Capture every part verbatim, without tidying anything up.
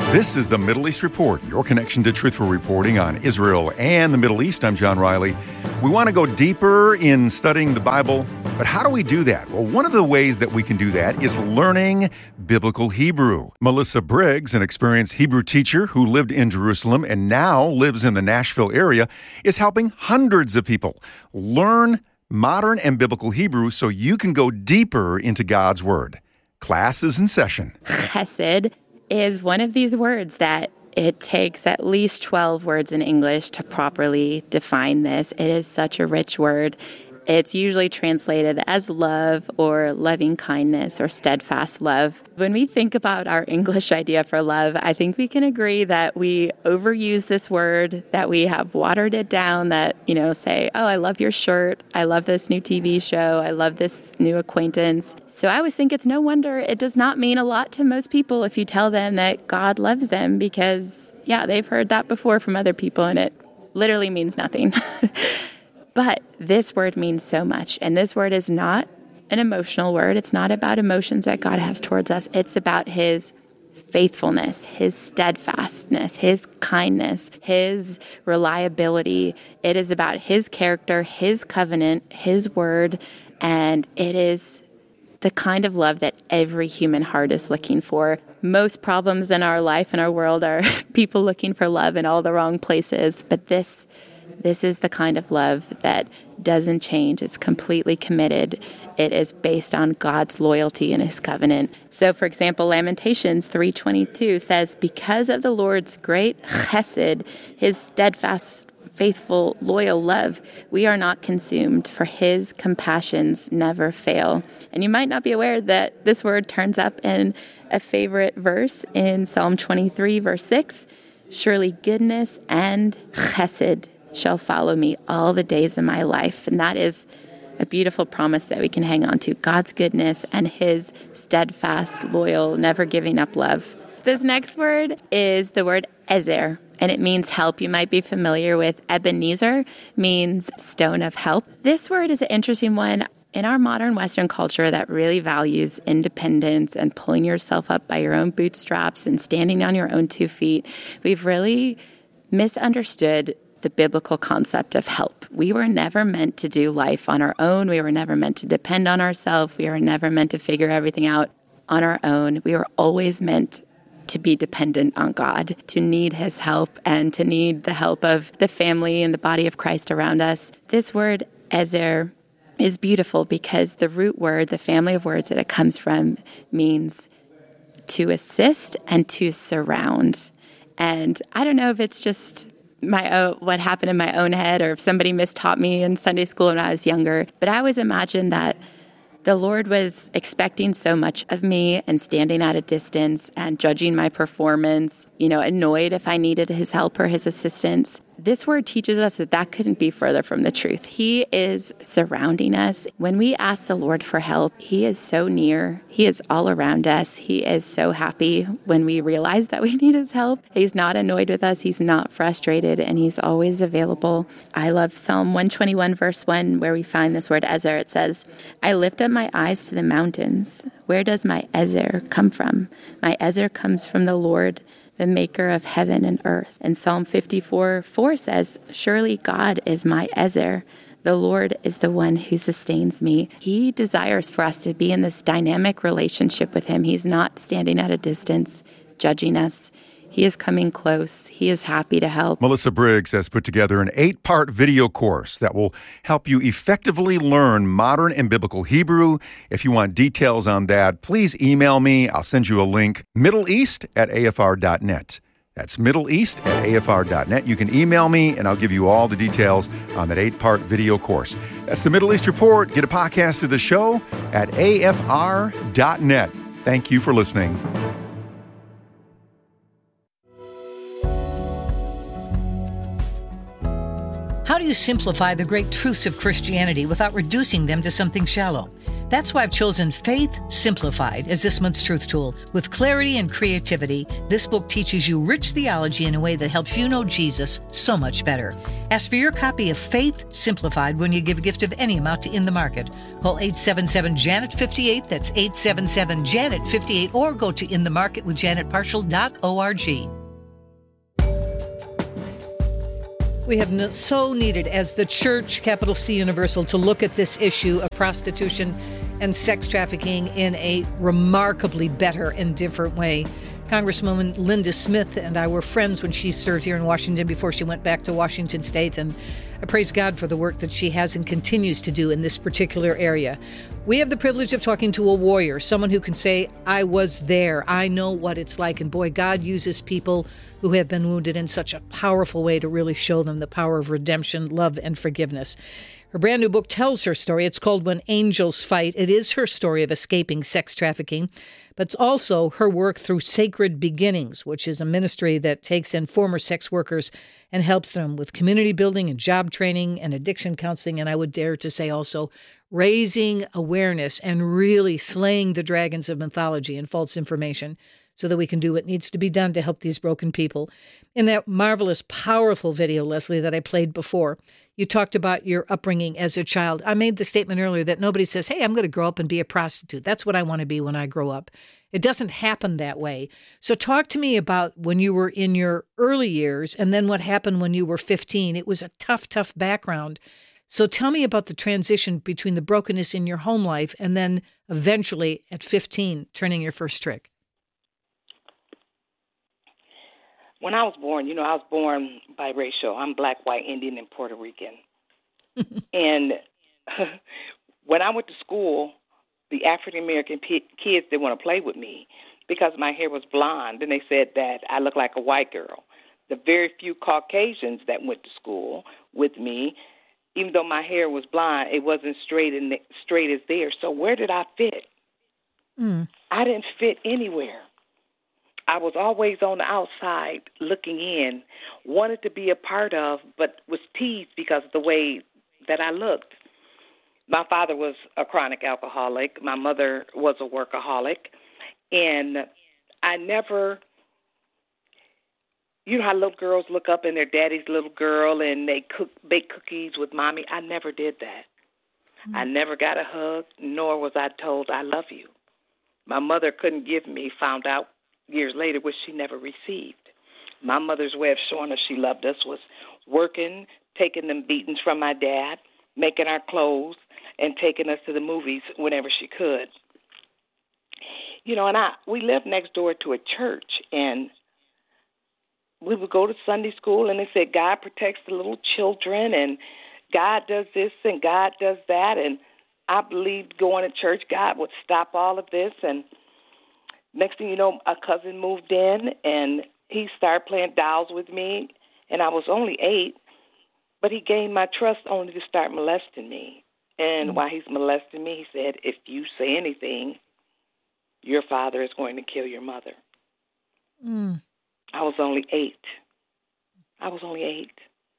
This is the Middle East Report, your connection to truthful reporting on Israel and the Middle East. I'm John Riley. We want to go deeper in studying the Bible, but how do we do that? Well, one of the ways that we can do that is learning biblical Hebrew. Melissa Briggs, an experienced Hebrew teacher who lived in Jerusalem and now lives in the Nashville area, is helping hundreds of people learn modern and biblical Hebrew so you can go deeper into God's Word. Class is in session. Chesed is one of these words that it takes at least twelve words in English to properly define this. It is such a rich word. It's usually translated as love or loving kindness or steadfast love. When we think about our English idea for love, I think we can agree that we overuse this word, that we have watered it down, that, you know, say, oh, I love your shirt. I love this new T V show. I love this new acquaintance. So I always think it's no wonder it does not mean a lot to most people if you tell them that God loves them because, yeah, they've heard that before from other people and it literally means nothing. But this word means so much, and this word is not an emotional word. It's not about emotions that God has towards us. It's about His faithfulness, His steadfastness, His kindness, His reliability. It is about His character, His covenant, His word, and it is the kind of love that every human heart is looking for. Most problems in our life and our world are people looking for love in all the wrong places, but this This is the kind of love that doesn't change. It's completely committed. It is based on God's loyalty and His covenant. So, for example, Lamentations three twenty-two says, because of the Lord's great chesed, His steadfast, faithful, loyal love, we are not consumed, for His compassions never fail. And you might not be aware that this word turns up in a favorite verse in Psalm twenty-three, verse six. Surely goodness and chesed shall follow me all the days of my life. And that is a beautiful promise that we can hang on to. God's goodness and His steadfast, loyal, never giving up love. This next word is the word ezer, and it means help. You might be familiar with Ebenezer, means stone of help. This word is an interesting one. In our modern Western culture that really values independence and pulling yourself up by your own bootstraps and standing on your own two feet, we've really misunderstood the biblical concept of help. We were never meant to do life on our own. We were never meant to depend on ourselves. We were never meant to figure everything out on our own. We were always meant to be dependent on God, to need His help, and to need the help of the family and the body of Christ around us. This word, ezer, is beautiful because the root word, the family of words that it comes from, means to assist and to surround. And I don't know if it's just my own, what happened in my own head, or if somebody mistaught me in Sunday school when I was younger. But I always imagined that the Lord was expecting so much of me and standing at a distance and judging my performance, you know, annoyed if I needed His help or His assistance. This word teaches us that that couldn't be further from the truth. He is surrounding us. When we ask the Lord for help, He is so near. He is all around us. He is so happy when we realize that we need His help. He's not annoyed with us. He's not frustrated, and He's always available. I love Psalm one twenty-one, verse one, where we find this word ezer. It says, I lift up my eyes to the mountains. Where does my ezer come from? My ezer comes from the Lord, the maker of heaven and earth. And Psalm fifty-four, four says, surely God is my ezer. The Lord is the one who sustains me. He desires for us to be in this dynamic relationship with Him. He's not standing at a distance, judging us. He is coming close. He is happy to help. Melissa Briggs has put together an eight-part video course that will help you effectively learn modern and biblical Hebrew. If you want details on that, please email me. I'll send you a link, middle east at a f r dot net. That's middle east at a f r dot net. You can email me, and I'll give you all the details on that eight-part video course. That's the Middle East Report. Get a podcast of the show at a f r dot net. Thank you for listening. How do you simplify the great truths of Christianity without reducing them to something shallow? That's why I've chosen Faith Simplified as this month's truth tool. With clarity and creativity, this book teaches you rich theology in a way that helps you know Jesus so much better. Ask for your copy of Faith Simplified when you give a gift of any amount to In the Market. Call eight seven seven, Janet fifty-eight, that's eight seven seven, Janet fifty-eight, or go to in the market with janet partial dot org. We have no, so needed as the church, capital C Universal, to look at this issue of prostitution and sex trafficking in a remarkably better and different way. Congresswoman Linda Smith and I were friends when she served here in Washington before she went back to Washington State, and I praise God for the work that she has and continues to do in this particular area. We have the privilege of talking to a warrior, someone who can say, I was there, I know what it's like, and boy, God uses people who have been wounded in such a powerful way to really show them the power of redemption, love, and forgiveness. Her brand new book tells her story. It's called When Angels Fight. It is her story of escaping sex trafficking, but it's also her work through Sacred Beginnings, which is a ministry that takes in former sex workers and helps them with community building and job training and addiction counseling, and I would dare to say also raising awareness and really slaying the dragons of mythology and false information so that we can do what needs to be done to help these broken people. In that marvelous, powerful video, Leslie, that I played before, you talked about your upbringing as a child. I made the statement earlier that nobody says, hey, I'm going to grow up and be a prostitute. That's what I want to be when I grow up. It doesn't happen that way. So talk to me about when you were in your early years and then what happened when you were fifteen. It was a tough, tough background. So tell me about the transition between the brokenness in your home life and then eventually at fifteen, turning your first trick. When I was born, you know, I was born biracial. I'm black, white, Indian, and Puerto Rican. And when I went to school, the African-American p- kids didn't want to play with me because my hair was blonde, and they said that I looked like a white girl. The very few Caucasians that went to school with me, even though my hair was blonde, it wasn't straight and straight as theirs. So where did I fit? Mm. I didn't fit anywhere. I was always on the outside looking in, wanted to be a part of, but was teased because of the way that I looked. My father was a chronic alcoholic. My mother was a workaholic. And I never, you know how little girls look up in their daddy's little girl and they cook bake cookies with mommy? I never did that. Mm-hmm. I never got a hug, nor was I told I love you. My mother couldn't give me, found out years later, which she never received. My mother's way of showing us she loved us was working, taking them beatings from my dad, making our clothes, and taking us to the movies whenever she could. You know, and I we lived next door to a church, and we would go to Sunday school, and they said God protects the little children, and God does this, and God does that, and I believed going to church, God would stop all of this, and next thing you know, a cousin moved in, and he started playing dolls with me, and I was only eight, but he gained my trust only to start molesting me. And mm-hmm. while he's molesting me, he said, if you say anything, your father is going to kill your mother. Mm. I was only eight. I was only eight.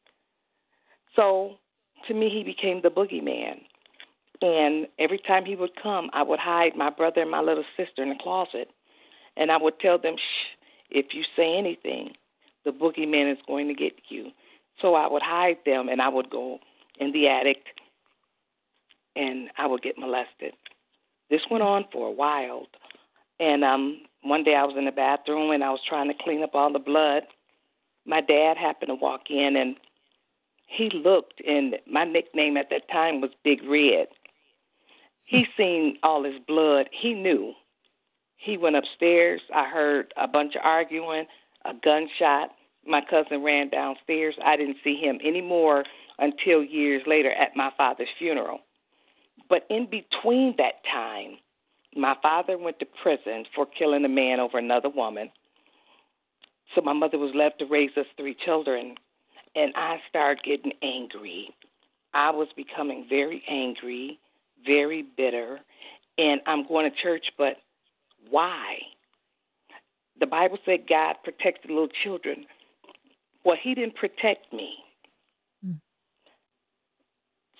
So to me, he became the boogeyman. And every time he would come, I would hide my brother and my little sister in the closet. And I would tell them, shh, if you say anything, the boogeyman is going to get you. So I would hide them, and I would go in the attic, and I would get molested. This went on for a while. And um, one day I was in the bathroom, and I was trying to clean up all the blood. My dad happened to walk in, and he looked, and my nickname at that time was Big Red. He seen all his blood. He knew. He went upstairs. I heard a bunch of arguing, a gunshot. My cousin ran downstairs. I didn't see him anymore until years later at my father's funeral. But in between that time, my father went to prison for killing a man over another woman. So my mother was left to raise us three children, and I started getting angry. I was becoming very angry, very bitter, and I'm going to church, but why? The Bible said God protected little children. Well, he didn't protect me. Mm.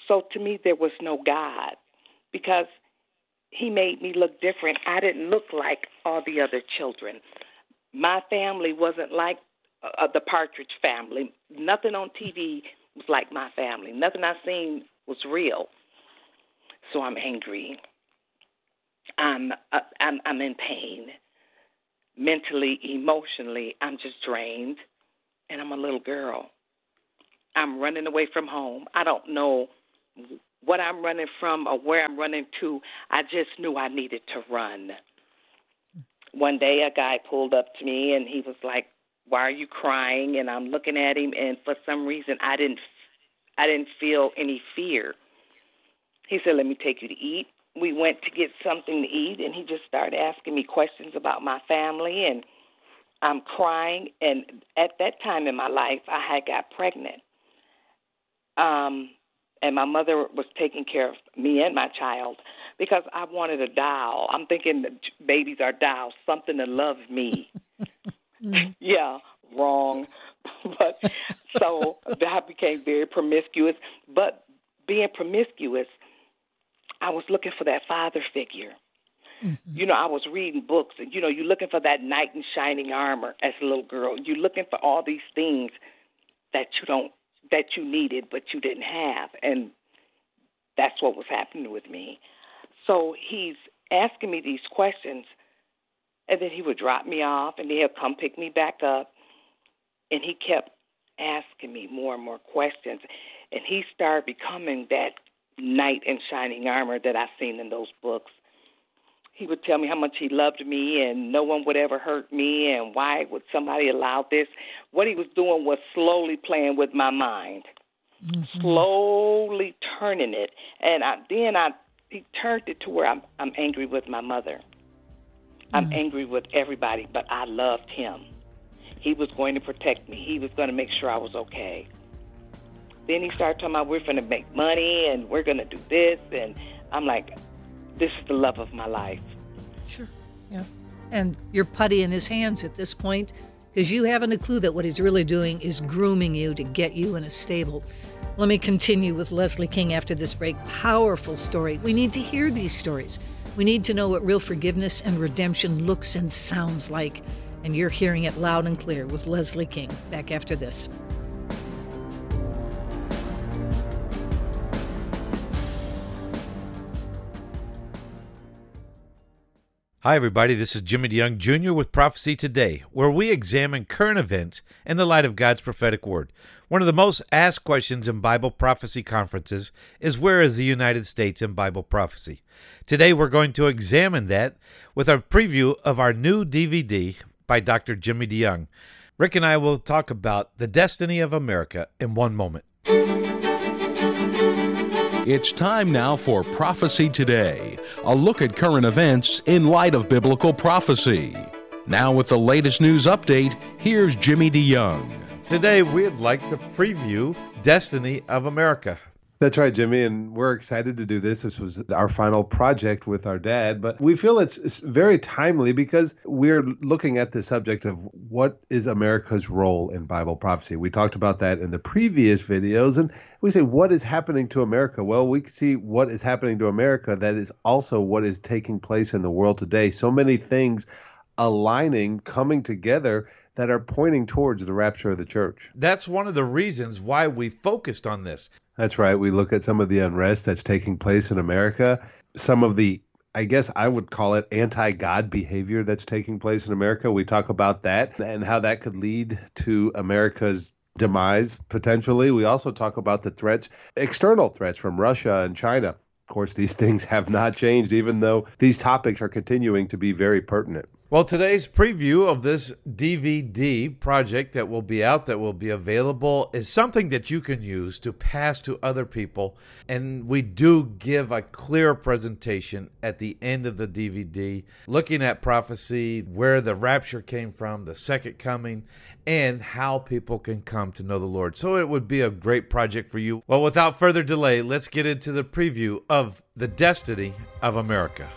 So to me, there was no God because he made me look different. I didn't look like all the other children. My family wasn't like uh, the Partridge Family. Nothing on T V was like my family. Nothing I seen was real. So I'm angry. I'm uh, I'm, I'm in pain. Mentally, emotionally, I'm just drained, and I'm a little girl. I'm running away from home. I don't know what I'm running from or where I'm running to. I just knew I needed to run. One day a guy pulled up to me, and he was like, "Why are you crying?" And I'm looking at him, and for some reason I didn't I didn't feel any fear. He said, "Let me take you to eat." We went to get something to eat, and he just started asking me questions about my family, and I'm crying. And at that time in my life, I had got pregnant. Um, and my mother was taking care of me and my child because I wanted a doll. I'm thinking that babies are dolls, something to love me. Yeah, wrong. But so I became very promiscuous. But being promiscuous, I was looking for that father figure. Mm-hmm. You know, I was reading books, and, you know, you're looking for that knight in shining armor as a little girl. You're looking for all these things that you don't, that you needed, but you didn't have. And that's what was happening with me. So he's asking me these questions, and then he would drop me off, and then he'll come pick me back up. And he kept asking me more and more questions. And he started becoming that knight in shining armor that I've seen in those books. He would tell me how much he loved me and no one would ever hurt me and why would somebody allow this. What he was doing was slowly playing with my mind, mm-hmm. slowly turning it. And I, then I he turned it to where I'm, I'm angry with my mother. Mm-hmm. I'm angry with everybody, but I loved him. He was going to protect me. He was going to make sure I was okay. Then he started talking about we're going to make money and we're going to do this. And I'm like, this is the love of my life. Sure, yeah. And you're putty in his hands at this point because you haven't a clue that what he's really doing is grooming you to get you in a stable. Let me continue with Leslie King after this break. Powerful story. We need to hear these stories. We need to know what real forgiveness and redemption looks and sounds like. And you're hearing it loud and clear with Leslie King. Back after this. Hi, everybody. This is Jimmy DeYoung Junior with Prophecy Today, where we examine current events in the light of God's prophetic word. One of the most asked questions in Bible prophecy conferences is, where is the United States in Bible prophecy? Today, we're going to examine that with a preview of our new D V D by Doctor Jimmy DeYoung. Rick and I will talk about the destiny of America in one moment. It's time now for Prophecy Today, a look at current events in light of biblical prophecy. Now with the latest news update, here's Jimmy DeYoung. Today we'd like to preview Destiny of America. That's right, Jimmy, and we're excited to do this. This was our final project with our dad, but we feel it's, it's very timely because we're looking at the subject of what is America's role in Bible prophecy. We talked about that in the previous videos, and we say, what is happening to America? Well, we see what is happening to America. That is also what is taking place in the world today. So many things aligning, coming together that are pointing towards the rapture of the church. That's one of the reasons why we focused on this. That's right. We look at some of the unrest that's taking place in America, some of the, I guess I would call it anti-God behavior that's taking place in America. We talk about that and how that could lead to America's demise, potentially. We also talk about the threats, external threats from Russia and China. Of course, these things have not changed, even though these topics are continuing to be very pertinent. Well, today's preview of this D V D project that will be out, that will be available, is something that you can use to pass to other people. And we do give a clear presentation at the end of the D V D, looking at prophecy, where the rapture came from, the second coming, and how people can come to know the Lord. So it would be a great project for you. Well, without further delay, let's get into the preview of the Destiny of America.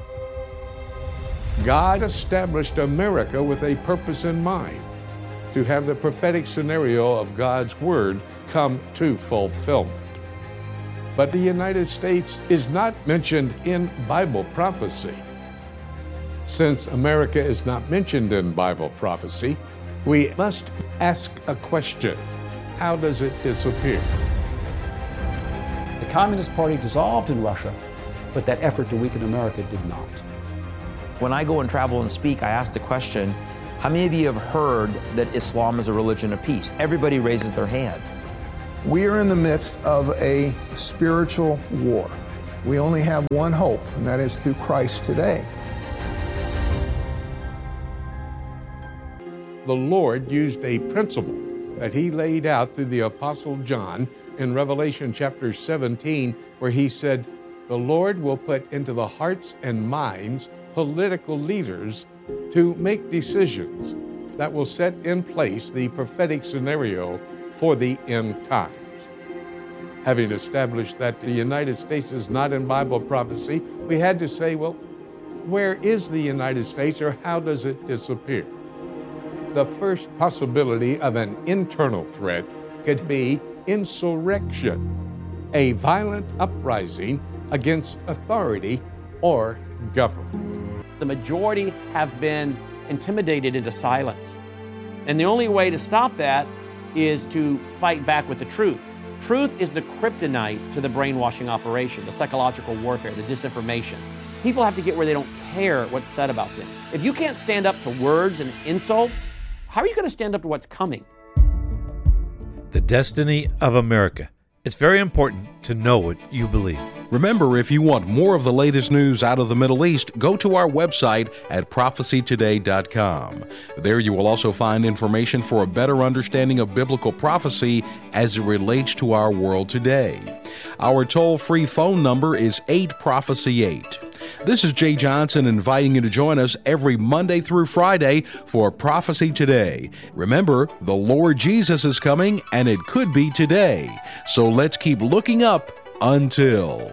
God established America with a purpose in mind, to have the prophetic scenario of God's Word come to fulfillment. But the United States is not mentioned in Bible prophecy. Since America is not mentioned in Bible prophecy, we must ask a question. How does it disappear? The Communist Party dissolved in Russia, but that effort to weaken America did not. When I go and travel and speak, I ask the question, how many of you have heard that Islam is a religion of peace? Everybody raises their hand. We are in the midst of a spiritual war. We only have one hope, and that is through Christ today. The Lord used a principle that he laid out through the Apostle John in Revelation chapter seventeen, where he said, the Lord will put into the hearts and minds political leaders to make decisions that will set in place the prophetic scenario for the end times. Having established that the United States is not in Bible prophecy, we had to say, well, where is the United States, or how does it disappear? The first possibility of an internal threat could be insurrection, a violent uprising against authority or government. The majority have been intimidated into silence. And the only way to stop that is to fight back with the truth. Truth is the kryptonite to the brainwashing operation, the psychological warfare, the disinformation. People have to get where they don't care what's said about them. If you can't stand up to words and insults, how are you going to stand up to what's coming? The destiny of America. It's very important to know what you believe. Remember, if you want more of the latest news out of the Middle East, go to our website at prophecy today dot com. There you will also find information for a better understanding of biblical prophecy as it relates to our world today. Our toll-free phone number is eight prophecy eight. This is Jay Johnson inviting you to join us every Monday through Friday for Prophecy Today. Remember, the Lord Jesus is coming, and it could be today. So let's keep looking up until...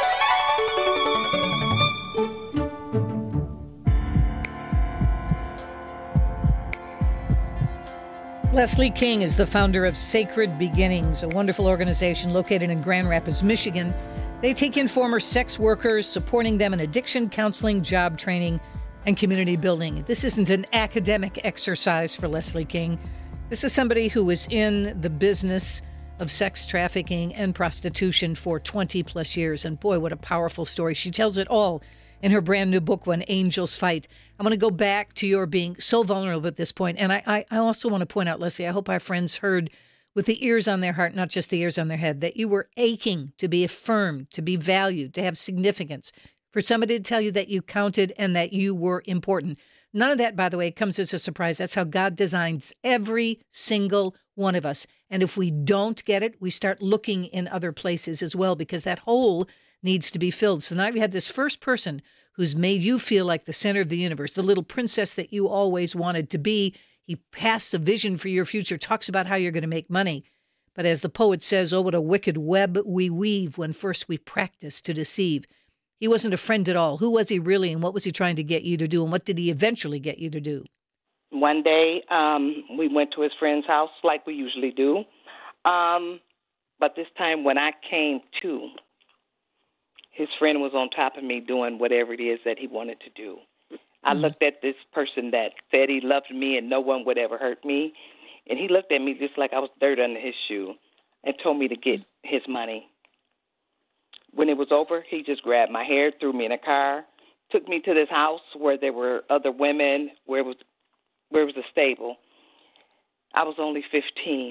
Leslie King is the founder of Sacred Beginnings, a wonderful organization located in Grand Rapids, Michigan. They take in former sex workers, supporting them in addiction counseling, job training, and community building. This isn't an academic exercise for Leslie King. This is somebody who was in the business of sex trafficking and prostitution for twenty plus years. And boy, what a powerful story. She tells it all in her brand new book, When Angels Fight. I want to go back to your being so vulnerable at this point. And I, I, I also want to point out, Leslie, I hope our friends heard with the ears on their heart, not just the ears on their head, that you were aching to be affirmed, to be valued, to have significance, for somebody to tell you that you counted and that you were important. None of that, by the way, comes as a surprise. That's how God designs every single one of us. And if we don't get it, we start looking in other places as well, because that hole needs to be filled. So now we had this first person who's made you feel like the center of the universe, the little princess that you always wanted to be. He casts a vision for your future, talks about how you're going to make money. But as the poet says, oh, what a wicked web we weave when first we practice to deceive. He wasn't a friend at all. Who was he really, and what was he trying to get you to do, and what did he eventually get you to do? One day, um, we went to his friend's house like we usually do. Um, but this time when I came to, his friend was on top of me doing whatever it is that he wanted to do. I mm-hmm. looked at this person that said he loved me and no one would ever hurt me, and he looked at me just like I was dirt under his shoe and told me to get his money. When it was over, he just grabbed my hair, threw me in a car, took me to this house where there were other women, where it was where it was a stable. I was only fifteen.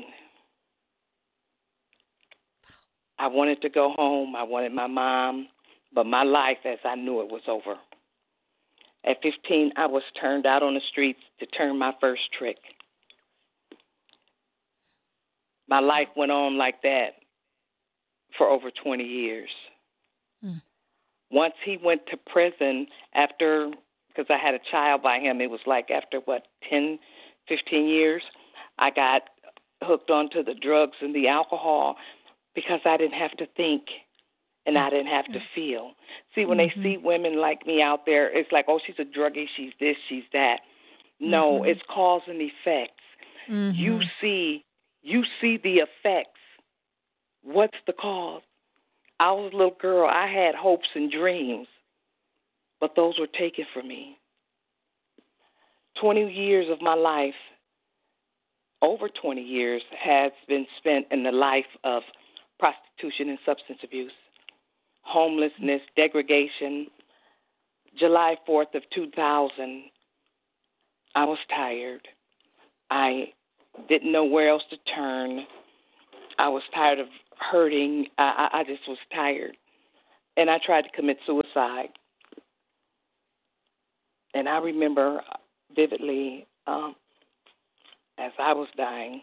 I wanted to go home. I wanted my mom, but my life as I knew it was over. At fifteen, I was turned out on the streets to turn my first trick. My life went on like that for over twenty years. Mm. Once he went to prison after, because I had a child by him, it was like after, what, ten, fifteen years, I got hooked onto the drugs and the alcohol because I didn't have to think and I didn't have to feel. See, when mm-hmm. they see women like me out there, it's like, oh, she's a druggie, she's this, she's that. No, mm-hmm. it's cause and effects. Mm-hmm. You see, you see the effects. What's the cause? I was a little girl. I had hopes and dreams, but those were taken from me. twenty years of my life, over twenty years, has been spent in the life of prostitution and substance abuse, homelessness, degradation. July fourth of two thousand, I was tired. I didn't know where else to turn. I was tired of hurting. I, I just was tired. And I tried to commit suicide. And I remember vividly, um, as I was dying,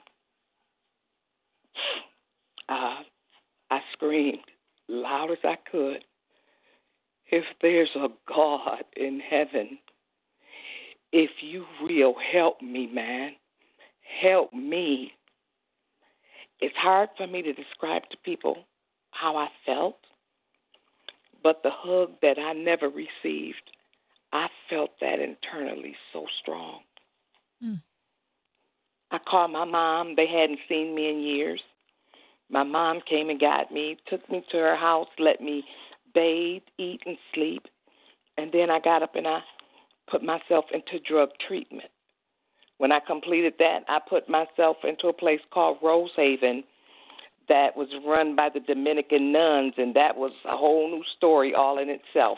uh, I screamed loud as I could, if there's a God in heaven, if you will, help me, man. Help me. It's hard for me to describe to people how I felt, but the hug that I never received, I felt that internally so strong. Mm. I called my mom. They hadn't seen me in years. My mom came and got me, took me to her house, let me bathe, eat, and sleep. And then I got up and I put myself into drug treatment. When I completed that, I put myself into a place called Rosehaven that was run by the Dominican nuns, and that was a whole new story all in itself.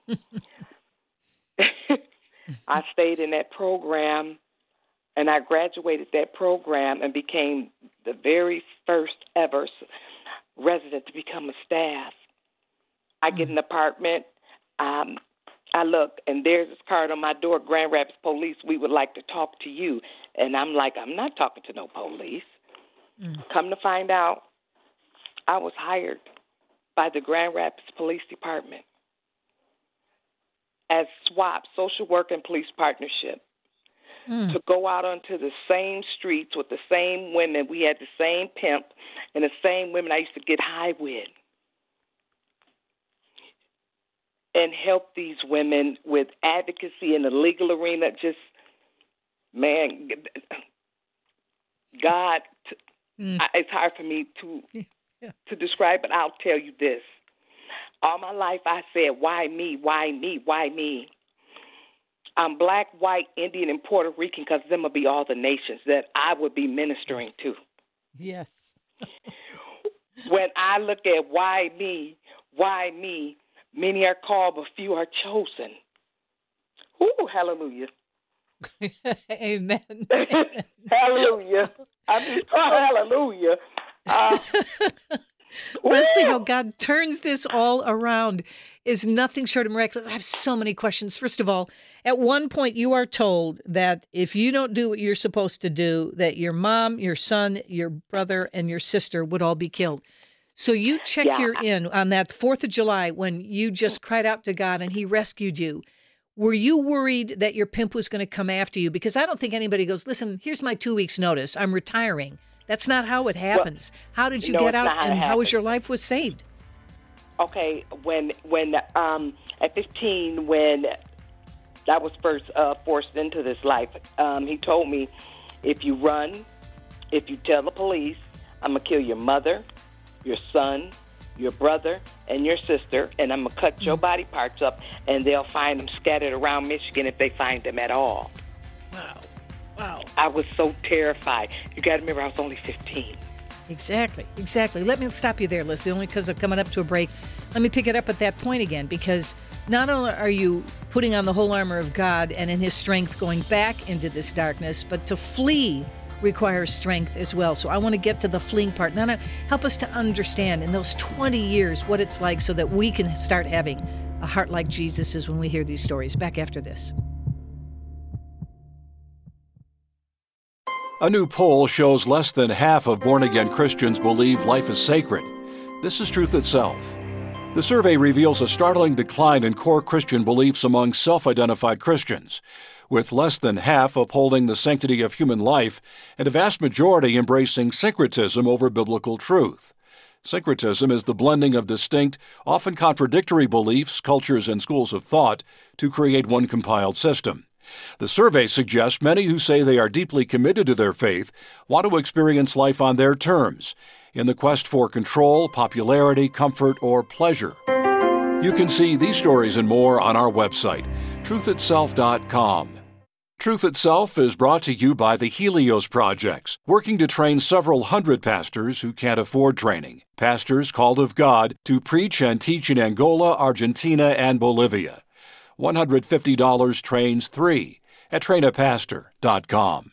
I stayed in that program, and I graduated that program and became the very first ever resident to become a staff. I get an apartment. Um, I look, and there's this card on my door, Grand Rapids Police, we would like to talk to you. And I'm like, I'm not talking to no police. Mm. Come to find out, I was hired by the Grand Rapids Police Department as SWAP, Social Work and Police Partnership, mm. to go out onto the same streets with the same women. We had the same pimp and the same women I used to get high with, and help these women with advocacy in the legal arena. Just, man, God, mm. I, it's hard for me to yeah. to describe, but I'll tell you this. All my life I said, why me, why me, why me? I'm black, white, Indian, and Puerto Rican because them will be all the nations that I would be ministering to. Yes. When I look at why me, why me, many are called, but few are chosen. Ooh, hallelujah. Amen. Hallelujah. I mean, oh, hallelujah. Uh, Leslie, how God turns this all around is nothing short of miraculous. I have so many questions. First of all, at one point you are told that if you don't do what you're supposed to do, that your mom, your son, your brother, and your sister would all be killed. So you check yeah. your in on that fourth of July when you just cried out to God and he rescued you. Were you worried that your pimp was going to come after you? Because I don't think anybody goes, listen, here's my two weeks notice. I'm retiring. That's not how it happens. Well, how did you no, get out how and how was your life was saved? Okay, when when um, at fifteen, when I was first uh, forced into this life, um, he told me, if you run, if you tell the police, I'm going to kill your mother, your son, your brother, and your sister, and I'm going to cut mm-hmm. your body parts up, and they'll find them scattered around Michigan if they find them at all. Wow. Wow. I was so terrified. You got to remember, I was only fifteen. Exactly, exactly. Let me stop you there, Leslie, only because I'm coming up to a break. Let me pick it up at that point again, because not only are you putting on the whole armor of God and in his strength going back into this darkness, but to flee requires strength as well. So I want to get to the fleeing part. Now, help us to understand in those twenty years what it's like so that we can start having a heart like Jesus's when we hear these stories. Back after this. A new poll shows less than half of born-again Christians believe life is sacred. This is truth itself. The survey reveals a startling decline in core Christian beliefs among self-identified Christians, with less than half upholding the sanctity of human life and a vast majority embracing syncretism over biblical truth. Syncretism is the blending of distinct, often contradictory beliefs, cultures, and schools of thought to create one compiled system. The survey suggests many who say they are deeply committed to their faith want to experience life on their terms, in the quest for control, popularity, comfort, or pleasure. You can see these stories and more on our website, truth itself dot com. Truth Itself is brought to you by the Helios Projects, working to train several hundred pastors who can't afford training. Pastors called of God to preach and teach in Angola, Argentina, and Bolivia. one hundred fifty dollars trains three at train a pastor dot com.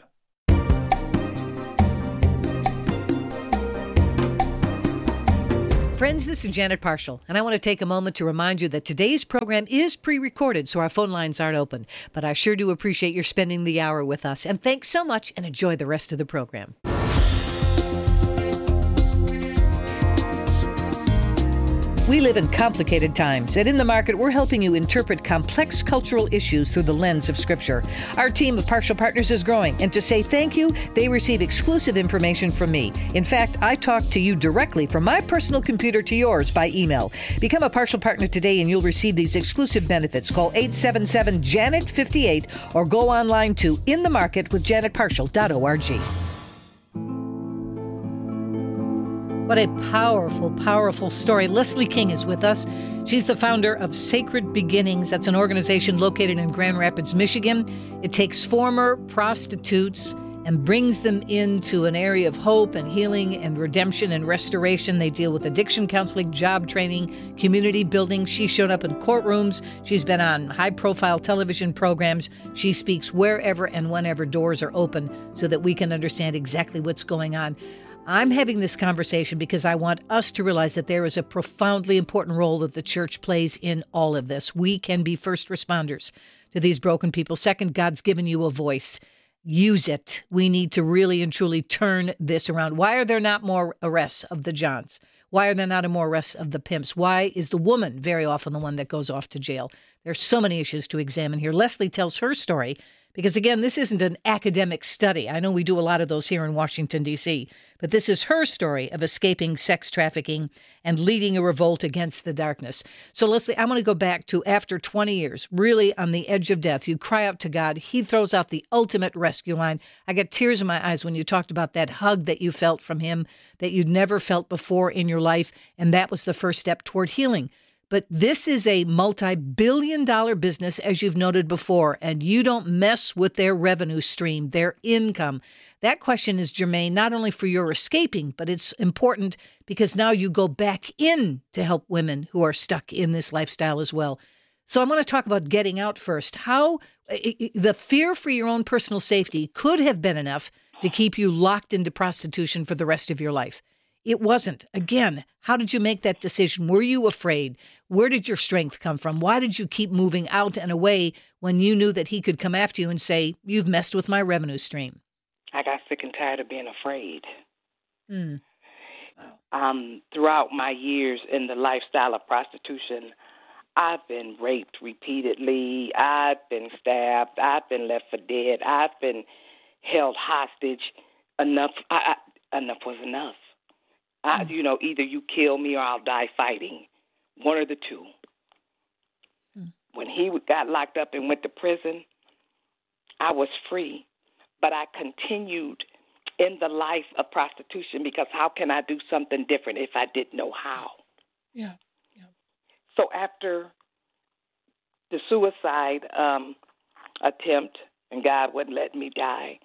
Friends, this is Janet Parshall, and I want to take a moment to remind you that today's program is pre-recorded, so our phone lines aren't open. But I sure do appreciate your spending the hour with us. And thanks so much, and enjoy the rest of the program. We live in complicated times, and in the market, we're helping you interpret complex cultural issues through the lens of Scripture. Our team of Partial Partners is growing, and to say thank you, they receive exclusive information from me. In fact, I talk to you directly from my personal computer to yours by email. Become a Partial Partner today, and you'll receive these exclusive benefits. Call eight seven seven, Janet fifty-eight or go online to in the market with janet parshall dot org. What a powerful, powerful story. Leslie King is with us. She's the founder of Sacred Beginnings. That's an organization located in Grand Rapids, Michigan. It takes former prostitutes and brings them into an area of hope and healing and redemption and restoration. They deal with addiction counseling, job training, community building. She's shown up in courtrooms. She's been on high-profile television programs. She speaks wherever and whenever doors are open so that we can understand exactly what's going on. I'm having this conversation because I want us to realize that there is a profoundly important role that the church plays in all of this. We can be first responders to these broken people. Second, God's given you a voice. Use it. We need to really and truly turn this around. Why are there not more arrests of the Johns? Why are there not more arrests of the pimps? Why is the woman very often the one that goes off to jail? There's so many issues to examine here. Leslie tells her story because, again, this isn't an academic study. I know we do a lot of those here in Washington, D C, but this is her story of escaping sex trafficking and leading a revolt against the darkness. So, Leslie, I'm going to go back to after twenty years, really on the edge of death. You cry out to God. He throws out the ultimate rescue line. I got tears in my eyes when you talked about that hug that you felt from him that you'd never felt before in your life, and that was the first step toward healing. But this is a multi-billion dollar business, as you've noted before, and you don't mess with their revenue stream, their income. That question is germane not only for your escaping, but it's important because now you go back in to help women who are stuck in this lifestyle as well. So I want to talk about getting out first. How the fear for your own personal safety could have been enough to keep you locked into prostitution for the rest of your life. It wasn't. Again, how did you make that decision? Were you afraid? Where did your strength come from? Why did you keep moving out and away when you knew that he could come after you and say, you've messed with my revenue stream? I got sick and tired of being afraid. Mm. Um, throughout my years in the lifestyle of prostitution, I've been raped repeatedly. I've been stabbed. I've been left for dead. I've been held hostage. Enough, I, I, enough was enough. I, you know, either you kill me or I'll die fighting, one or the two. Mm. When he got locked up and went to prison, I was free, but I continued in the life of prostitution because how can I do something different if I didn't know how? Yeah. yeah. So after the suicide um, attempt, and God wouldn't let me die,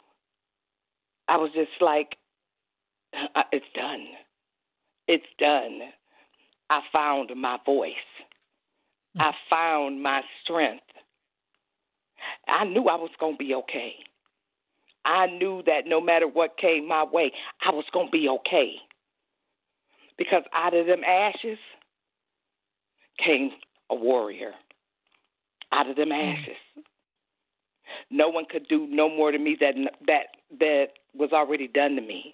I was just like, it's done. It's done. I found my voice. Mm. I found my strength. I knew I was going to be okay. I knew that no matter what came my way, I was going to be okay. Because out of them ashes came a warrior. Out of them ashes. Mm. No one could do no more to me than that that was already done to me.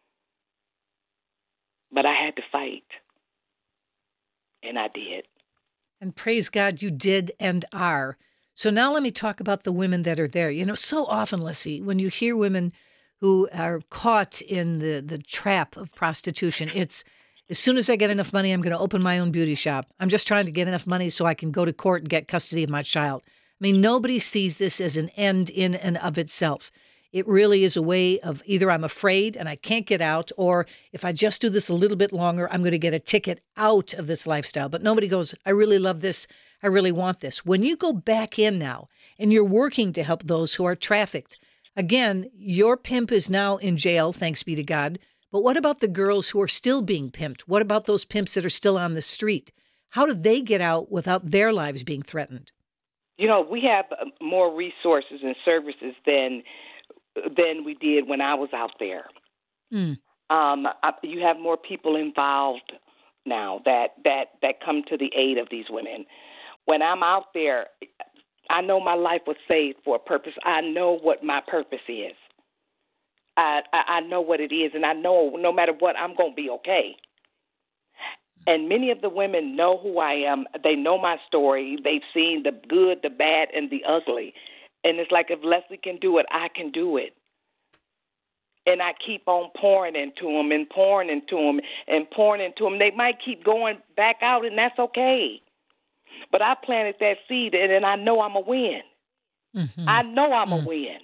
But I had to fight, and I did. And praise God, you did and are. So now let me talk about the women that are there. You know, so often, Leslie, when you hear women who are caught in the, the trap of prostitution, it's as soon as I get enough money, I'm going to open my own beauty shop. I'm just trying to get enough money so I can go to court and get custody of my child. I mean, nobody sees this as an end in and of itself. it really is a way of either I'm afraid and I can't get out, or if I just do this a little bit longer, I'm going to get a ticket out of this lifestyle. But nobody goes, I really love this. I really want this. When you go back in now and you're working to help those who are trafficked, again, your pimp is now in jail, thanks be to God. But what about the girls who are still being pimped? What about those pimps that are still on the street? How do they get out without their lives being threatened? You know, we have more resources and services than than we did when I was out there. Mm. Um, you have more people involved now that, that, that come to the aid of these women. When I'm out there, I know my life was saved for a purpose. I know what my purpose is. I, I, I know what it is, and I know no matter what, I'm going to be okay. And many of the women know who I am. They know my story. They've seen the good, the bad, and the ugly. And it's like, if Leslie can do it, I can do it. And I keep on pouring into them and pouring into them and pouring into them. They might keep going back out, and that's okay. But I planted that seed, and, and I know I'm a win. Mm-hmm. I know I'm mm. a win.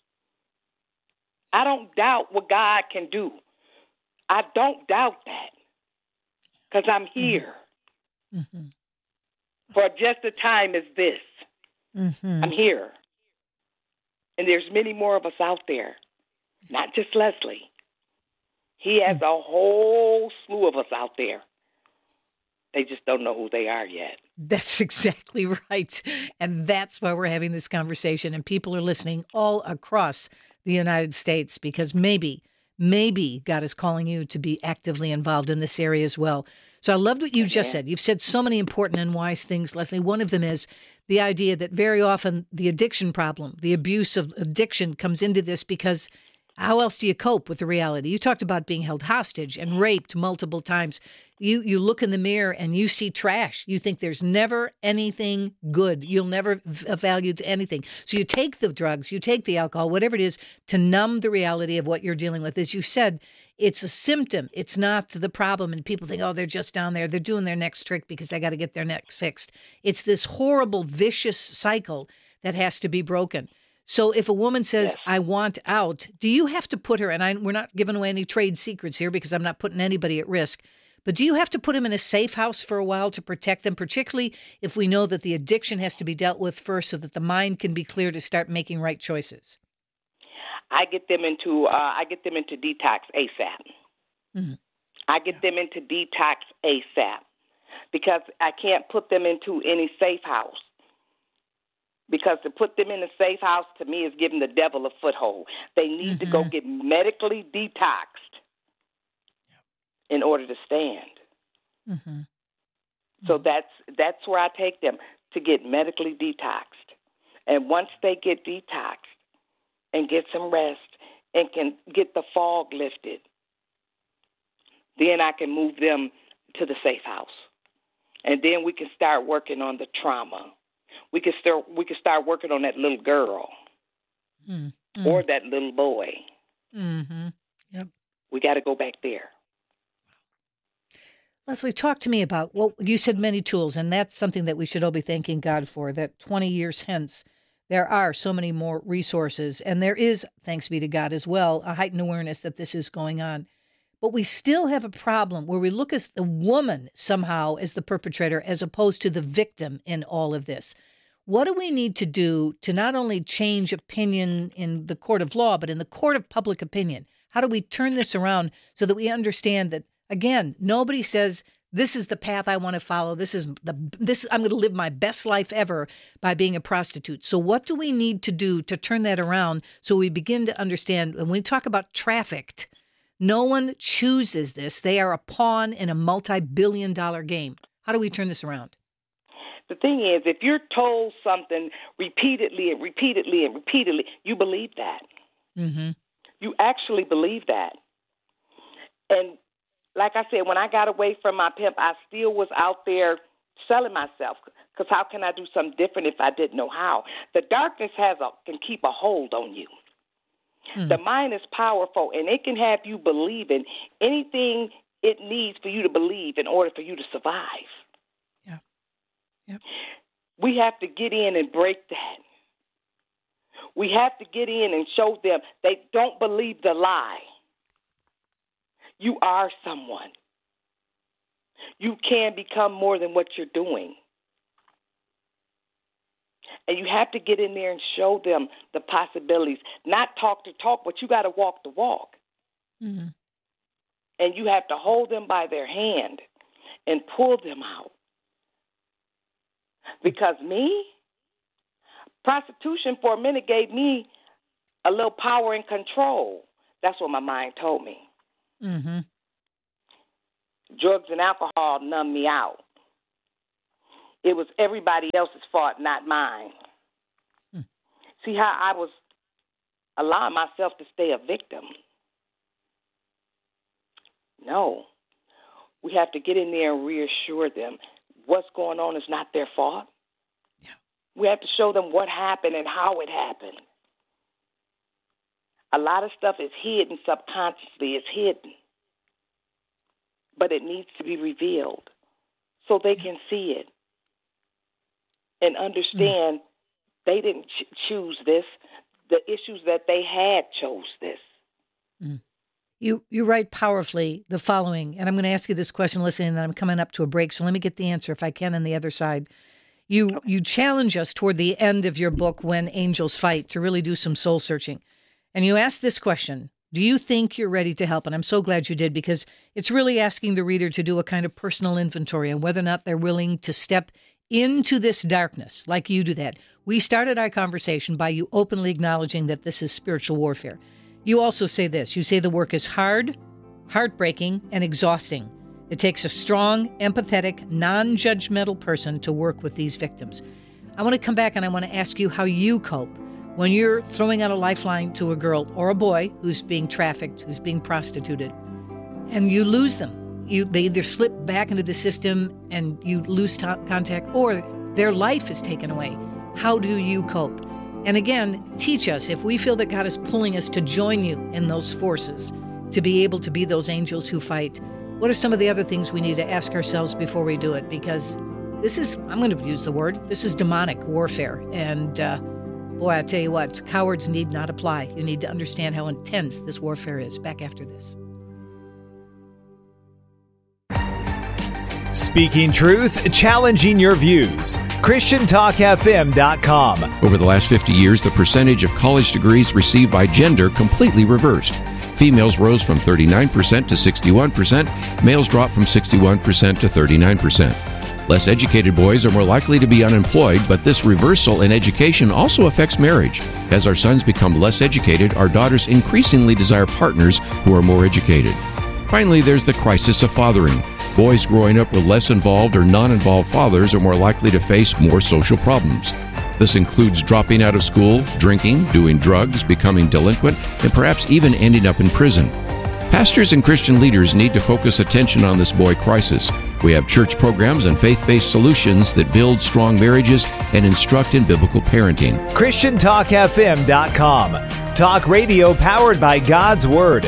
I don't doubt what God can do. I don't doubt that because I'm here mm-hmm. for just a time as this. Mm-hmm. I'm here. And there's many more of us out there, not just Leslie. He has a whole slew of us out there. They just don't know who they are yet. That's exactly right. And that's why we're having this conversation. And people are listening all across the United States because maybe, maybe God is calling you to be actively involved in this area as well. So I loved what you just said. You've said so many important and wise things, Leslie. One of them is the idea that very often the addiction problem, the abuse of addiction comes into this because how else do you cope with the reality? You talked about being held hostage and raped multiple times. You you look in the mirror and you see trash. You think there's never anything good. You'll never v- value to anything. So you take the drugs, you take the alcohol, whatever it is, to numb the reality of what you're dealing with. As you said, it's a symptom. It's not the problem. And people think, oh, they're just down there. They're doing their next trick because they got to get their neck fixed. It's this horrible, vicious cycle that has to be broken. So if a woman says, yes. I want out, do you have to put her, and I, we're not giving away any trade secrets here because I'm not putting anybody at risk, but do you have to put them in a safe house for a while to protect them, particularly if we know that the addiction has to be dealt with first so that the mind can be clear to start making right choices? I get them into uh, I get them into detox ASAP. Mm-hmm. I get them into detox ASAP because I can't put them into any safe house. Because to put them in a safe house, to me, is giving the devil a foothold. They need mm-hmm. to go get medically detoxed in order to stand. Mm-hmm. So that's that's where I take them, to get medically detoxed. And once they get detoxed and get some rest and can get the fog lifted, then I can move them to the safe house. And then we can start working on the trauma. We can start. We can start working on that little girl mm-hmm. or that little boy. Mm-hmm. Yep. We got to go back there. Leslie, talk to me about, well, you said many tools, and that's something that we should all be thanking God for, that twenty years hence, there are so many more resources, and there is, thanks be to God as well, a heightened awareness that this is going on. But we still have a problem where we look at the woman somehow as the perpetrator as opposed to the victim in all of this. What do we need to do to not only change opinion in the court of law, but in the court of public opinion? How do we turn this around so that we understand that, again, nobody says, this is the path I want to follow. This is the this I'm going to live my best life ever by being a prostitute. So what do we need to do to turn that around so we begin to understand when we talk about trafficked, no one chooses this. They are a pawn in a multi-billion dollar game. How do we turn this around? The thing is, if you're told something repeatedly and repeatedly and repeatedly, you believe that. Mm-hmm. You actually believe that. And like I said, when I got away from my pimp, I still was out there selling myself. Because how can I do something different if I didn't know how? The darkness has a can keep a hold on you. Mm. The mind is powerful, and it can have you believing anything it needs for you to believe in order for you to survive. Yeah. Yep. We have to get in and break that. We have to get in and show them they don't believe the lie. You are someone. You can become more than what you're doing. And you have to get in there and show them the possibilities. Not talk the talk, but you got to walk the walk. Mm-hmm. And you have to hold them by their hand and pull them out. Because me, prostitution for a minute gave me a little power and control. That's what my mind told me. Mm-hmm. Drugs and alcohol numbed me out. It was everybody else's fault, not mine. Hmm. See how I was allowing myself to stay a victim? No. We have to get in there and reassure them what's going on is not their fault. Yeah. We have to show them what happened and how it happened. A lot of stuff is hidden subconsciously. It's hidden. But it needs to be revealed so they can see it and understand mm. they didn't ch- choose this. The issues that they had chose this. Mm. You you write powerfully the following, and I'm going to ask you this question, listen, and then I'm coming up to a break, so let me get the answer if I can on the other side. You you challenge us toward the end of your book, When Angels Fight, to really do some soul searching. And you ask this question, do you think you're ready to help? And I'm so glad you did, because it's really asking the reader to do a kind of personal inventory on whether or not they're willing to step into this darkness like you do that. We started our conversation by you openly acknowledging that this is spiritual warfare. You also say this. You say the work is hard, heartbreaking, and exhausting. It takes a strong, empathetic, non-judgmental person to work with these victims. I want to come back and I want to ask you how you cope when you're throwing out a lifeline to a girl or a boy who's being trafficked, who's being prostituted, and you lose them. You, they either slip back into the system and you lose t- contact, or their life is taken away. How do you cope? And again, teach us, if we feel that God is pulling us to join you in those forces, to be able to be those angels who fight, what are some of the other things we need to ask ourselves before we do it? Because this is, I'm going to use the word, this is demonic warfare. And uh, boy, I tell you what, cowards need not apply. You need to understand how intense this warfare is. Back after this. Speaking truth, challenging your views. Christian Talk F M dot com. Over the last fifty years, the percentage of college degrees received by gender completely reversed. Females rose from thirty-nine percent to sixty-one percent. Males dropped from sixty-one percent to thirty-nine percent. Less educated boys are more likely to be unemployed, but this reversal in education also affects marriage. As our sons become less educated, our daughters increasingly desire partners who are more educated. Finally, there's the crisis of fathering. Boys growing up with less involved or non-involved fathers are more likely to face more social problems. This includes dropping out of school, drinking, doing drugs, becoming delinquent, and perhaps even ending up in prison. Pastors and Christian leaders need to focus attention on this boy crisis. We have church programs and faith-based solutions that build strong marriages and instruct in biblical parenting. Christian Talk F M dot com. Talk radio powered by God's Word.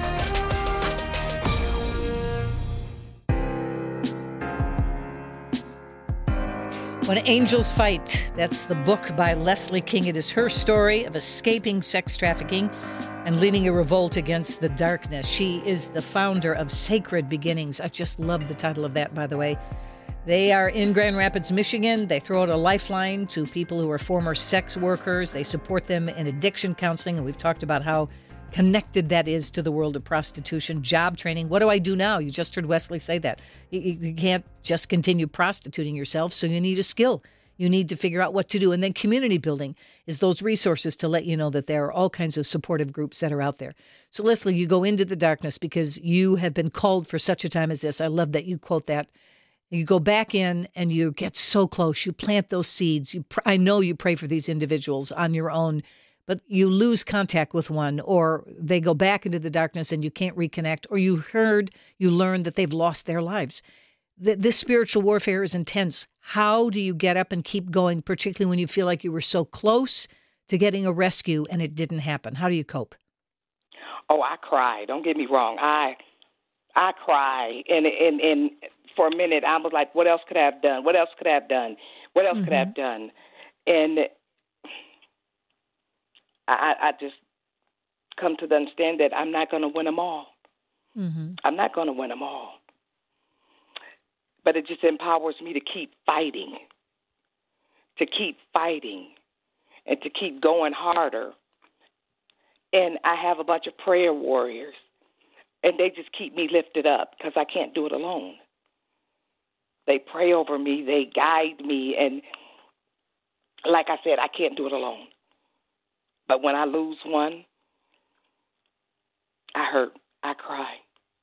When Angels Fight, that's the book by Leslie King. It is her story of escaping sex trafficking and leading a revolt against the darkness. She is the founder of Sacred Beginnings. I just love the title of that, by the way. They are in Grand Rapids, Michigan. They throw out a lifeline to people who are former sex workers. They support them in addiction counseling, and we've talked about how connected that is to the world of prostitution, job training. What do I do now? You just heard Wesley say that. You, you can't just continue prostituting yourself, so you need a skill. You need to figure out what to do. And then community building is those resources to let you know that there are all kinds of supportive groups that are out there. So, Leslie, you go into the darkness because you have been called for such a time as this. I love that you quote that. You go back in and you get so close. You plant those seeds. You, pr- I know you pray for these individuals on your own, but you lose contact with one, or they go back into the darkness and you can't reconnect, or you heard, you learned that they've lost their lives. Th- this spiritual warfare is intense. How do you get up and keep going, particularly when you feel like you were so close to getting a rescue and it didn't happen? How do you cope? Oh, I cry. Don't get me wrong. I I cry. And, and, and for a minute, I was like, what else could I have done? What else could I have done? What else mm-hmm. could I have done? And I, I just come to the understand that I'm not going to win them all. Mm-hmm. I'm not going to win them all. But it just empowers me to keep fighting, to keep fighting, and to keep going harder. And I have a bunch of prayer warriors, and they just keep me lifted up because I can't do it alone. They pray over me, they guide me, and like I said, I can't do it alone. But when I lose one, I hurt, I cry.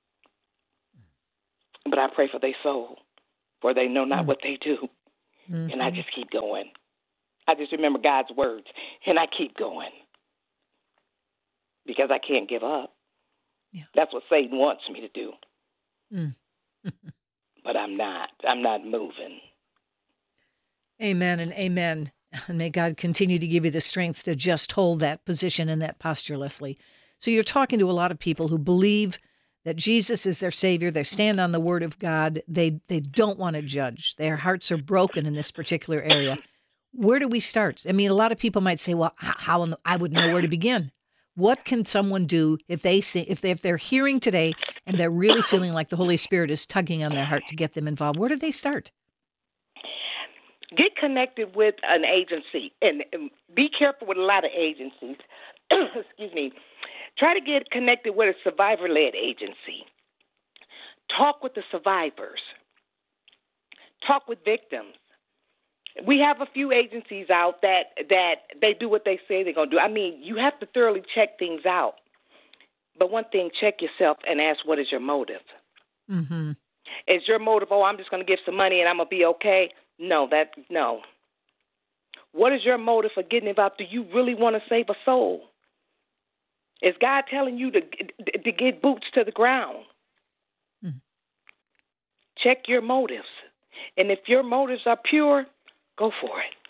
But I pray for their soul, for they know not mm-hmm. what they do. Mm-hmm. And I just keep going. I just remember God's words, and I keep going. Because I can't give up. Yeah. That's what Satan wants me to do. Mm. But I'm not. I'm not moving. Amen and amen. And may God continue to give you the strength to just hold that position and that posture, Leslie. So you're talking to a lot of people who believe that Jesus is their Savior. They stand on the Word of God. They they don't want to judge. Their hearts are broken in this particular area. Where do we start? I mean, a lot of people might say, well, how in the, I wouldn't know where to begin. What can someone do if they see, if they if they're hearing today and they're really feeling like the Holy Spirit is tugging on their heart to get them involved? Where do they start? Get connected with an agency, and be careful with a lot of agencies. Excuse me. Try to get connected with a survivor-led agency. Talk with the survivors. Talk with victims. We have a few agencies out that, that they do what they say they're going to do. I mean, you have to thoroughly check things out. But one thing, check yourself and ask, what is your motive? Mm-hmm. Is your motive, oh, I'm just going to give some money and I'm going to be okay? No, that no. What is your motive for getting involved? Do you really want to save a soul? Is God telling you to, to get boots to the ground? Mm-hmm. Check your motives. And if your motives are pure, go for it.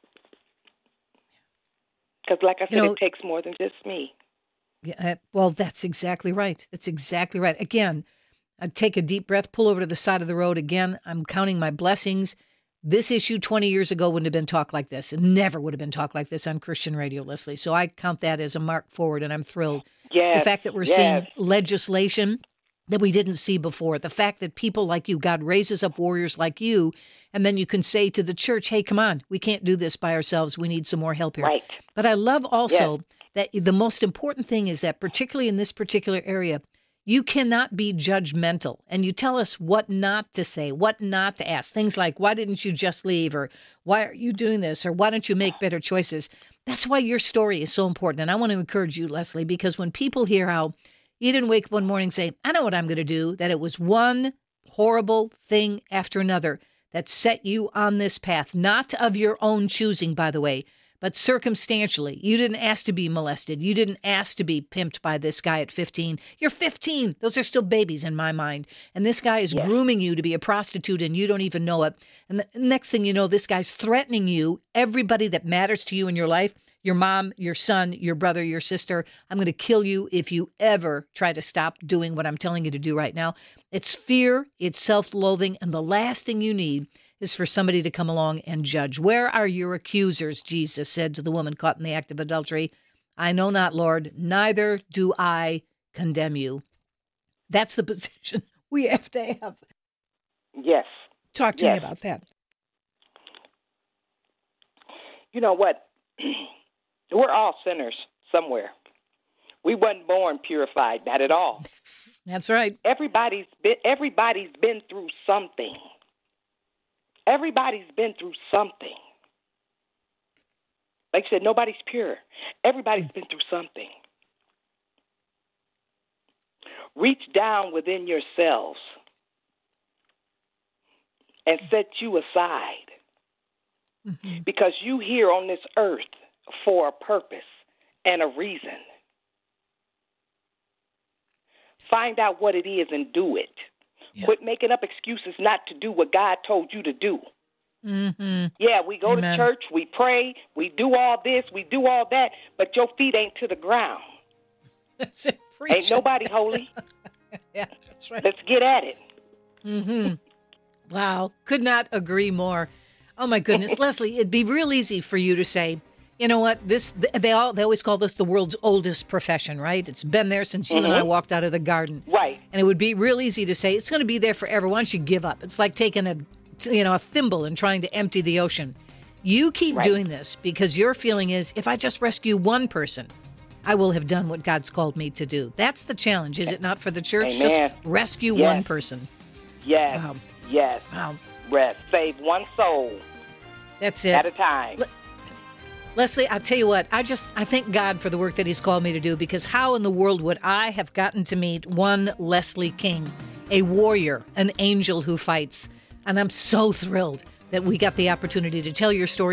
Because like I said, you know, it takes more than just me. Yeah, well, that's exactly right. That's exactly right. Again, I'd take a deep breath, pull over to the side of the road. Again, I'm counting my blessings. This issue twenty years ago wouldn't have been talked like this. It never would have been talked like this on Christian radio, Leslie. So I count that as a mark forward, and I'm thrilled. Yes, the fact that we're yes. seeing legislation that we didn't see before, the fact that people like you, God raises up warriors like you, and then you can say to the church, hey, come on, we can't do this by ourselves. We need some more help here. Right. But I love also yes. that the most important thing is that, particularly in this particular area, you cannot be judgmental, and you tell us what not to say, what not to ask. Things like, why didn't you just leave? Or why are you doing this? Or why don't you make better choices? That's why your story is so important. And I want to encourage you, Leslie, because when people hear how you didn't wake up one morning and say, I know what I'm going to do, that it was one horrible thing after another that set you on this path, not of your own choosing, by the way, but circumstantially. You didn't ask to be molested. You didn't ask to be pimped by this guy at fifteen. You're fifteen. Those are still babies in my mind. And this guy is yes. grooming you to be a prostitute, and you don't even know it. And the next thing you know, this guy's threatening you, everybody that matters to you in your life, your mom, your son, your brother, your sister. I'm going to kill you if you ever try to stop doing what I'm telling you to do right now. It's fear, it's self-loathing, and the last thing you need is for somebody to come along and judge. Where are your accusers, Jesus said to the woman caught in the act of adultery. I know not, Lord, neither do I condemn you. That's the position we have to have. Yes. Talk to yes. me about that. You know what? We're all sinners somewhere. We wasn't born purified, not at all. That's right. Everybody's been, everybody's been through something. Everybody's been through something. Like I said, nobody's pure. Everybody's been through something. Reach down within yourselves and set you aside. Mm-hmm. Because you here on this earth for a purpose and a reason. Find out what it is and do it. Yeah. Quit making up excuses not to do what God told you to do. Mm-hmm. Yeah, we go Amen. to church, we pray, we do all this, we do all that, but your feet ain't to the ground. That's it. Ain't nobody holy. Yeah, that's right. Let's get at it. Mm-hmm. Wow, could not agree more. Oh, my goodness. Leslie, it'd be real easy for you to say, You know what? This they all they always call this the world's oldest profession, right? It's been there since you Mm-hmm. and I walked out of the garden. Right. And it would be real easy to say it's going to be there forever. Why don't you give up? It's like taking a you know a thimble and trying to empty the ocean. You keep Right. doing this because your feeling is if I just rescue one person, I will have done what God's called me to do. That's the challenge, is it not, for the church? Amen. Just rescue Yes. one person. Yes. Wow. Yes. Wow. Rest. Save one soul That's it. at a time. Le- Leslie, I'll tell you what, I just, I thank God for the work that he's called me to do, because how in the world would I have gotten to meet one Leslie King, a warrior, an angel who fights? And I'm so thrilled that we got the opportunity to tell your story